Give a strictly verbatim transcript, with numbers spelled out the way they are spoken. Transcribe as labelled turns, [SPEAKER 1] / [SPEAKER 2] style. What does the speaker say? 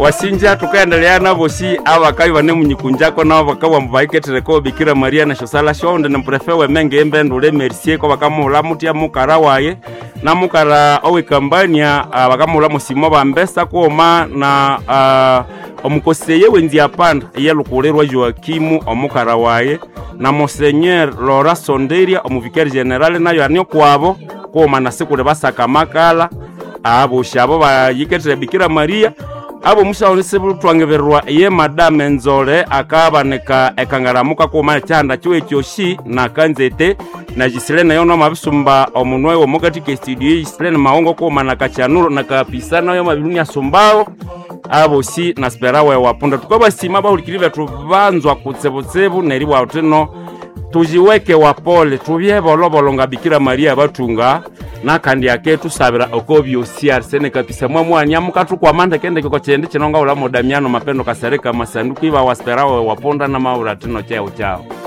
[SPEAKER 1] wasinja tukaendelea nabo si abakayi bane munyikunjako nabo bakawa mbaiketereko Bikira Maria na shosala shonde na prefe we menge mbendule mercier ko bakamula mutia mukara waye na mukara owe kambania bakamula musimo bambesa koma na uh, omukoseye wenzi apanda yelukulerwa Joakimu omukara waye na Monseigneur Laura Sonderia omuvikari general nayo anyo kwabo koma na sikule basaka makala abo shabo bayiketere Bikira Maria abo mushauri sebulu twangeberwa ye madame Nzole akabaneka ekangaramuka koma cyanda cyo ekyoshi na kanzete na Giselena yono mabisumba omunwe wo mugati ke studio Giselena maongo koma na kachanuro na kapisana yo mabirunya asumbao abo si na sperawe wapunda tukoba sima bahulikirive tubanzwa kutsebutsebu neri wa uteno tujiweke wapole tubyebolobolo Bikira Maria batunga na kandi yake tusabira okobyo C R sene kapisa mwamwanya mukatu kwa manda kende kiko chende chinonga ula modamiano mapendo kasereka masanduku iba wasperawe waponda na maura tino chao chao.